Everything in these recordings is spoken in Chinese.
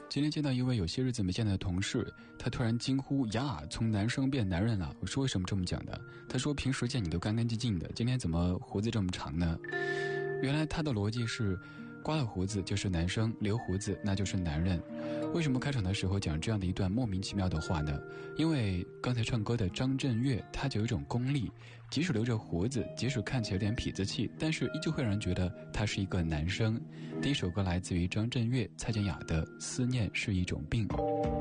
今天见到一位有些日子没见的同事，他突然惊呼呀，从男生变男人了。我说为什么这么讲的？他说平时见你都干干净净的，今天怎么胡子这么长呢？原来他的逻辑是刮了胡子就是男生，留胡子那就是男人。为什么开场的时候讲这样的一段莫名其妙的话呢？因为刚才唱歌的张震岳他就有一种功力，即使留着胡子，即使看起来有点痞子气，但是依旧会让人觉得他是一个男生。第一首歌来自于张震岳、蔡健雅的《思念是一种病》。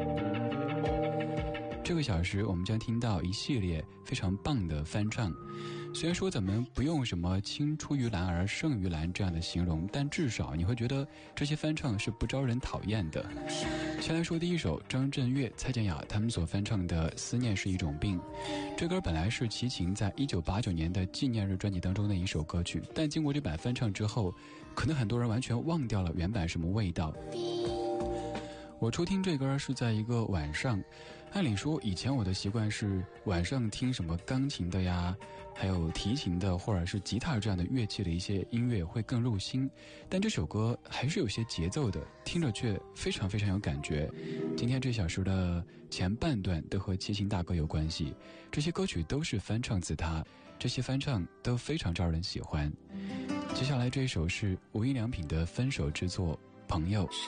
这个小时我们将听到一系列非常棒的翻唱，虽然说咱们不用什么青出于蓝而胜于蓝这样的形容，但至少你会觉得这些翻唱是不招人讨厌的。先来说第一首张震岳、蔡健雅他们所翻唱的《思念是一种病》。这歌本来是齐秦在1989年的纪念日专辑当中的一首歌曲，但经过这版翻唱之后，可能很多人完全忘掉了原版什么味道。我初听这歌是在一个晚上，按理说以前我的习惯是晚上听什么钢琴的呀，还有提琴的或者是吉他这样的乐器的一些音乐会更入心，但这首歌还是有些节奏的，听着却非常非常有感觉。今天这小时的前半段都和齐秦大哥有关系，这些歌曲都是翻唱自他，这些翻唱都非常招人喜欢。接下来这一首是无印良品的分手之作《朋友》。